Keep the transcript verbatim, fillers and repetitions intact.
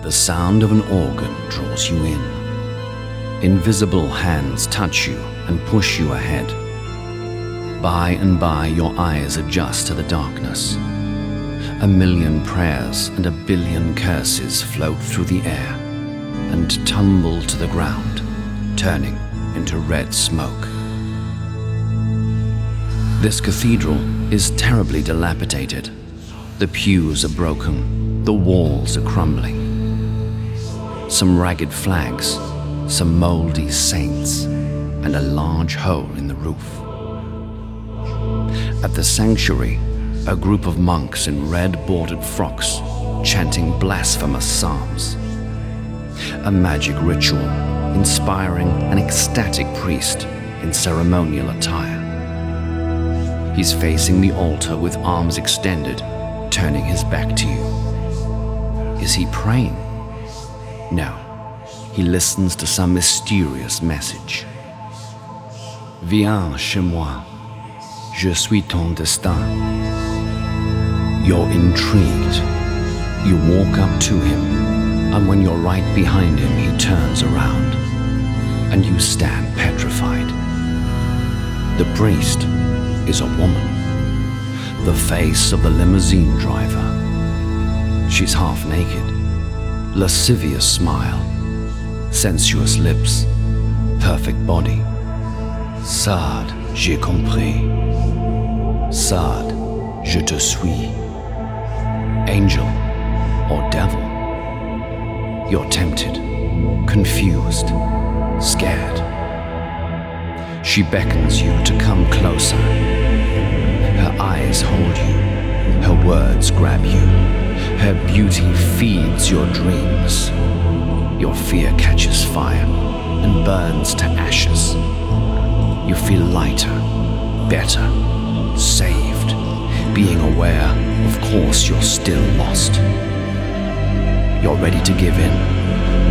The sound of an organ draws you in. Invisible hands touch you and push you ahead. By and by, your eyes adjust to the darkness. A million prayers and a billion curses float through the air and tumble to the ground, turning into red smoke. This cathedral is terribly dilapidated. The pews are broken, the walls are crumbling. Some ragged flags, some moldy saints, and a large hole in the roof. At the sanctuary, a group of monks in red bordered frocks chanting blasphemous psalms. A magic ritual inspiring an ecstatic priest in ceremonial attire. He's facing the altar with arms extended, turning his back to you. Is he praying? No, he listens to some mysterious message. Viens chez moi, je suis ton destin. You're intrigued. You walk up to him, and when you're right behind him, he turns around, and you stand petrified. The priest is a woman, the face of the limousine driver. She's half naked, lascivious smile, sensuous lips, perfect body. Sade, j'ai compris. Sade, je te suis. Angel or devil? You're tempted, confused, scared. She beckons you to come closer. Her eyes hold you, her words grab you, her beauty feeds your dreams. Your fear catches fire and burns to ashes. You feel lighter, better, saved, being aware, of course, you're still lost. You're ready to give in.